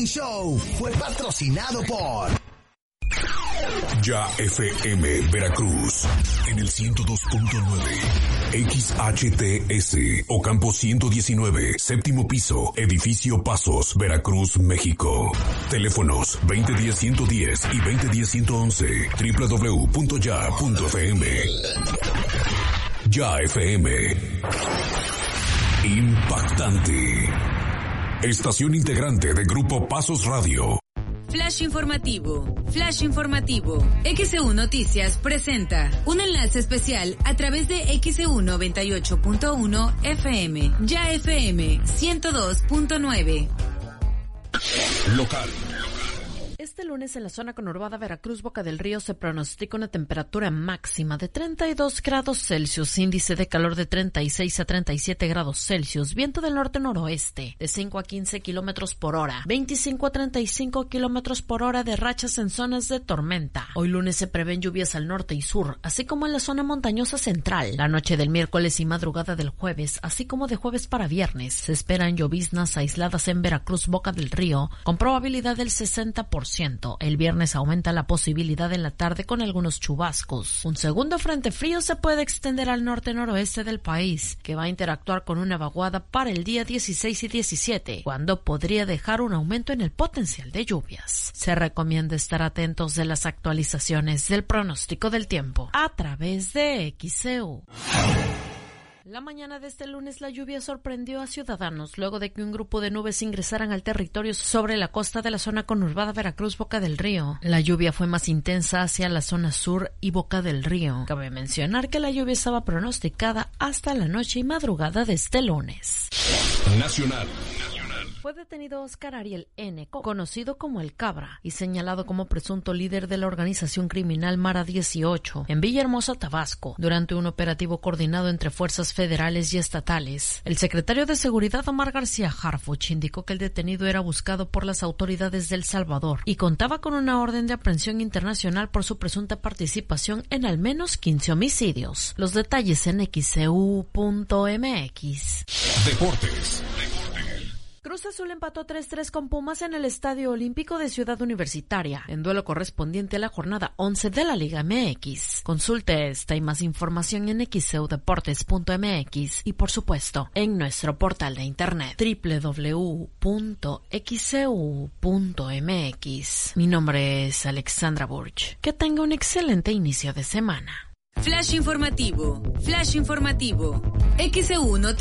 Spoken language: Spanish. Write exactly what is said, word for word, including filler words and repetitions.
Morning Show fue patrocinado por Ya F M Veracruz en el ciento dos punto nueve, X H T S Ocampo ciento diecinueve, séptimo piso, edificio Pasos, Veracruz, México. Teléfonos veinte diez ciento diez y veinte diez ciento once, doble u doble u doble u punto ya punto f m. Ya F M. Impactante. Estación integrante de Grupo Pasos Radio. Flash informativo, flash informativo. X E U Noticias presenta un enlace especial a través de X E U noventa y ocho punto uno F M, Ya F M ciento dos punto nueve. Local. Este lunes en la zona conurbada Veracruz, Boca del Río, se pronostica una temperatura máxima de treinta y dos grados Celsius, índice de calor de treinta y seis a treinta y siete grados Celsius, viento del norte-noroeste de cinco a quince kilómetros por hora, veinticinco a treinta y cinco kilómetros por hora de rachas en zonas de tormenta. Hoy lunes se prevén lluvias al norte y sur, así como en la zona montañosa central. La noche del miércoles y madrugada del jueves, así como de jueves para viernes, se esperan lloviznas aisladas en Veracruz, Boca del Río, con probabilidad del sesenta por ciento. El viernes aumenta la posibilidad en la tarde con algunos chubascos. Un segundo frente frío se puede extender al norte-noroeste del país, que va a interactuar con una vaguada para el día dieciséis y diecisiete, cuando podría dejar un aumento en el potencial de lluvias. Se recomienda estar atentos de las actualizaciones del pronóstico del tiempo a través de X E U. La mañana de este lunes la lluvia sorprendió a ciudadanos luego de que un grupo de nubes ingresaran al territorio sobre la costa de la zona conurbada Veracruz, Boca del Río. La lluvia fue más intensa hacia la zona sur y Boca del Río. Cabe mencionar que la lluvia estaba pronosticada hasta la noche y madrugada de este lunes. Nacional. Fue detenido Oscar Ariel N., conocido como El Cabra, y señalado como presunto líder de la organización criminal Mara dieciocho, en Villahermosa, Tabasco, durante un operativo coordinado entre fuerzas federales y estatales. El secretario de Seguridad, Omar García Harfuch, indicó que el detenido era buscado por las autoridades de El Salvador y contaba con una orden de aprehensión internacional por su presunta participación en al menos quince homicidios. Los detalles en X E U punto M X. Deportes. Cruz Azul empató tres tres con Pumas en el Estadio Olímpico de Ciudad Universitaria, en duelo correspondiente a la jornada once de la Liga M X. Consulte esta y más información en X E U Deportes punto M X y, por supuesto, en nuestro portal de internet doble u doble u doble u punto X E U punto M X. Mi nombre es Alexandra Burch. Que tenga un excelente inicio de semana. Flash informativo, flash informativo. X E U Noticias.